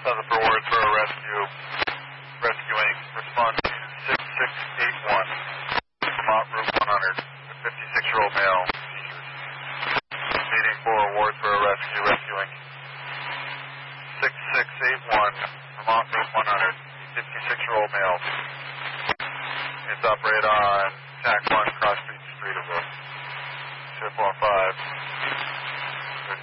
Southern for Ward for a rescue. Rescuing. Respond to 6681. Vermont Route 100. A 56-year-old male. Seizures. Meeting for Ward for a rescue. Rescuing. 6681. Vermont Route 100. 56-year-old male. It's operated on TAC 1 Cross Street Street of the 245.